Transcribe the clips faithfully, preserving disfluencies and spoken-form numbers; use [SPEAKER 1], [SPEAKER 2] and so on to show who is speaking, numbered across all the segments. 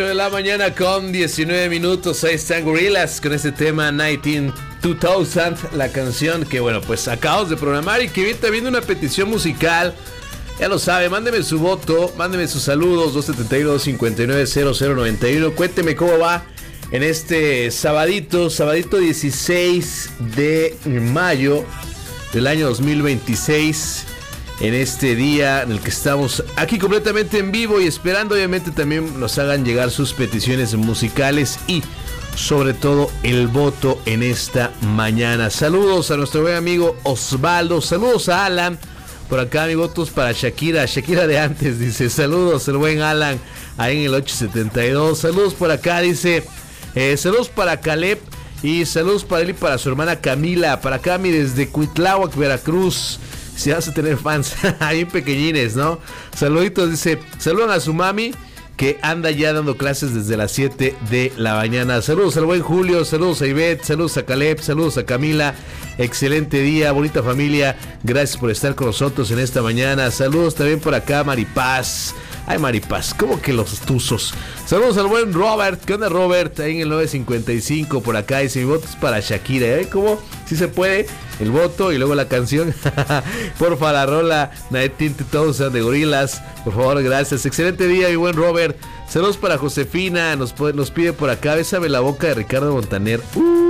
[SPEAKER 1] De la mañana con diecinueve minutos. Ahí están Gorillaz con este tema diecinueve dos mil, la canción que bueno pues acabamos de programar y que viene también una petición musical. Ya lo sabe, mándeme su voto, mándeme sus saludos dos siete dos, cinco nueve cero cero nueve uno. Cuénteme cómo va en este sabadito, sabadito dieciséis de mayo del año dos mil veintiséis. En este día en el que estamos aquí completamente en vivo y esperando obviamente también nos hagan llegar sus peticiones musicales y sobre todo el voto en esta mañana. Saludos a nuestro buen amigo Osvaldo, saludos a Alan, por acá mis votos para Shakira, Shakira de antes, dice, saludos el buen Alan, ahí en el ocho setenta y dos, saludos por acá, dice, eh, saludos para Caleb y saludos para él y para su hermana Camila, para Cami desde Cuitláhuac, Veracruz. Si vas a tener fans, bien pequeñines, ¿no? Saluditos, dice, saludan a su mami que anda ya dando clases desde las siete de la mañana. Saludos al buen Julio, saludos a Ivette, saludos a Caleb, saludos a Camila. Excelente día, bonita familia. Gracias por estar con nosotros en esta mañana. Saludos también por acá, Maripaz. Ay, Maripaz, ¿cómo que los tuzos? Saludos al buen Robert. ¿Qué onda, Robert? Ahí en el nueve cincuenta y cinco por acá. Dice, mi voto es para Shakira. ¿Eh? ¿Cómo? Si se puede. El voto y luego la canción. Porfa, la rola diecinueve dos mil de Gorillaz. Por favor, gracias. Excelente día, mi buen Robert. Saludos para Josefina. Nos, nos pide por acá. Bésame la boca de Ricardo Montaner.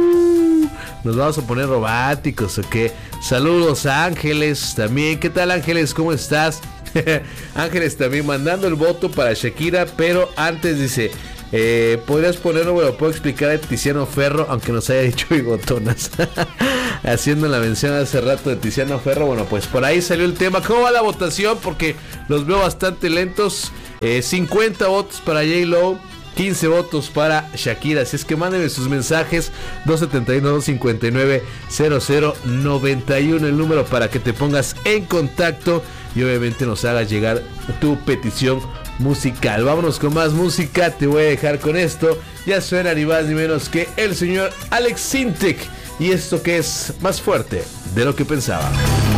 [SPEAKER 1] Uh, nos vamos a poner románticos, ¿o qué? Saludos a Ángeles también. ¿Qué tal, Ángeles? ¿Cómo estás? Ángeles también mandando el voto para Shakira, pero antes dice, eh, podrías ponerlo, bueno, puedo explicar a Tiziano Ferro, aunque nos haya dicho bigotonas. Haciendo la mención hace rato de Tiziano Ferro, bueno, pues por ahí salió el tema. ¿Cómo va la votación? Porque los veo bastante lentos. eh, cincuenta votos para J-Lo, quince votos para Shakira. Así es que mándenme sus mensajes dos siete uno, cinco nueve cero cero nueve uno, el número para que te pongas en contacto y obviamente nos hagas llegar tu petición musical. Vámonos con más música. Te voy a dejar con esto. Ya suena ni más ni menos que el señor Alex Sintek y esto que es Más Fuerte de lo que pensaba.